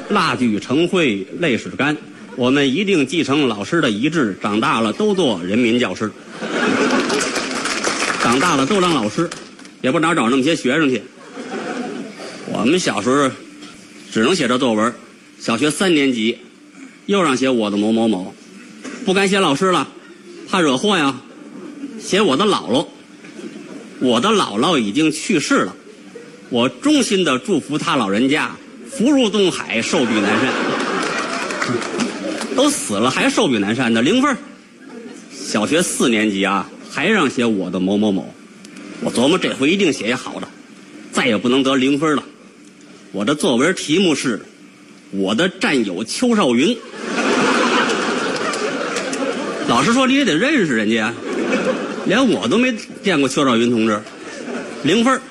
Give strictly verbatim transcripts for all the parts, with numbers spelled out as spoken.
蜡炬成灰泪始干，我们一定继承老师的遗志，长大了都做人民教师，长大了都当老师，也不哪找那么些学生去。我们小时候只能写这作文，小学三年级又让写我的某某某，不敢写老师了，怕惹祸呀，写我的姥姥。我的姥姥已经去世了，我衷心的祝福她老人家福如东海，寿比南山。都死了还寿比南山的，零分。小学四年级啊，还让写我的某某某，我琢磨这回一定写一好的，再也不能得零分了。我的作文题目是我的战友邱少云。老师说你也得认识人家，连我都没见过邱少云同志，零分。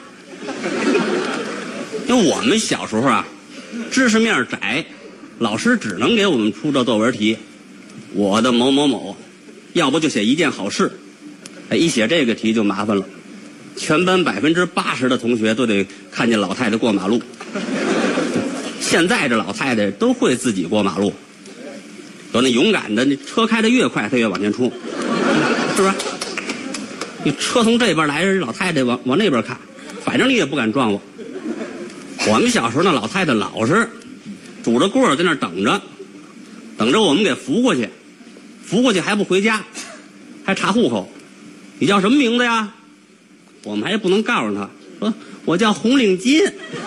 因为我们小时候啊，知识面窄，老师只能给我们出这作文题，我的某某某，要不就写一件好事。哎，一写这个题就麻烦了，全班百分之八十的同学都得看见老太太过马路。现在这老太太都会自己过马路，有那勇敢的，那车开得越快，她越往前冲，是不是？你车从这边来，老太太往往那边看，反正你也不敢撞我。我们小时候那老太太老实，拄着棍儿在那等着，等着我们给扶过去，扶过去还不回家，还查户口。你叫什么名字呀？我们还不能告诉他，说我叫红领巾。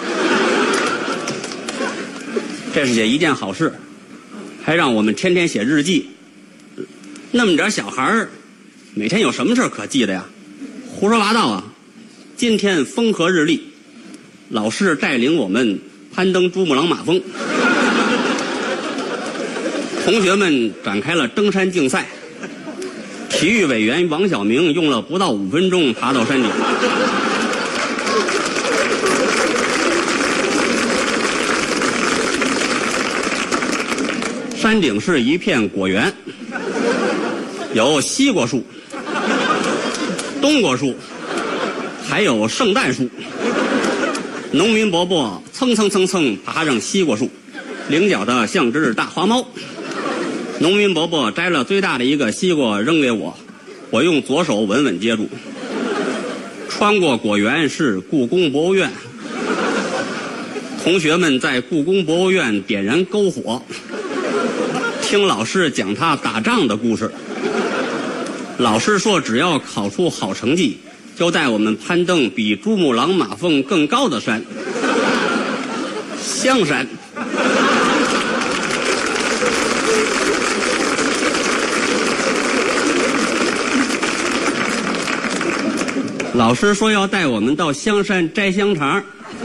这是写一件好事，还让我们天天写日记。那么点小孩儿，每天有什么事可记的呀？胡说八道啊！今天风和日丽，老师带领我们攀登珠穆朗玛峰，同学们展开了登山竞赛。体育委员王晓明用了不到五分钟爬到山顶。山顶是一片果园，有西瓜树、冬瓜树，还有圣诞树。农民伯伯蹭蹭蹭蹭爬上西瓜树，菱角的像只大花猫。农民伯伯摘了最大的一个西瓜扔给我，我用左手稳稳接住。穿过果园是故宫博物院，同学们在故宫博物院点燃篝火，听老师讲他打仗的故事。老师说只要考出好成绩，就带我们攀登比珠穆朗玛峰更高的山，香山。老师说要带我们到香山摘香肠，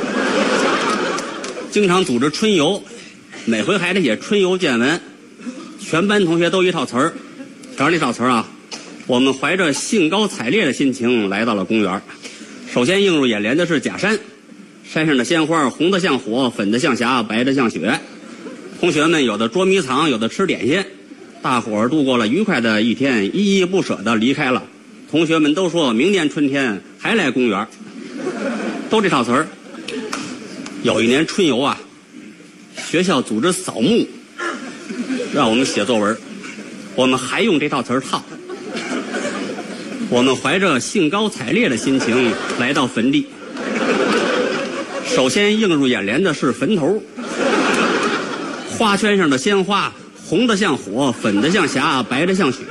经常组织春游，每回还得写春游见闻。全班同学都一套词儿，瞧这套词儿啊，我们怀着兴高采烈的心情来到了公园。首先映入眼帘的是假山，山上的鲜花红得像火，粉得像霞，白得像雪。同学们有的捉迷藏，有的吃点心，大伙儿度过了愉快的一天，依依不舍地离开了。同学们都说明年春天还来公园，都这套词儿。有一年春游啊，学校组织扫墓，让我们写作文，我们还用这套词儿套。我们怀着兴高采烈的心情来到坟地，首先映入眼帘的是坟头，花圈上的鲜花红得像火，粉得像霞，白得像雪。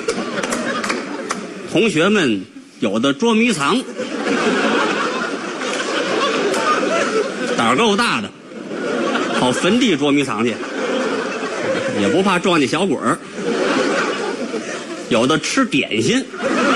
同学们有的捉迷藏，胆儿够大的，跑坟地捉迷藏去，也不怕撞见小鬼儿。有的吃点心，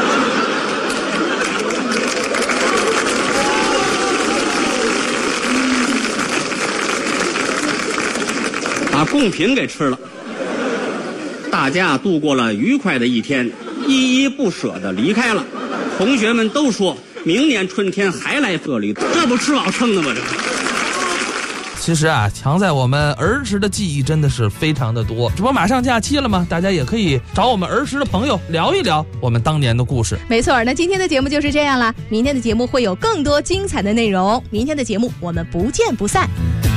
把贡品给吃了。大家度过了愉快的一天，依依不舍地离开了。同学们都说明年春天还来这里，这不吃饱撑的吗？这其实啊，藏在我们儿时的记忆真的是非常的多。这不马上假期了吗？大家也可以找我们儿时的朋友聊一聊我们当年的故事。 没错，那今天的节目就是这样了。明天的节目会有更多精彩的内容，明天的节目我们不见不散。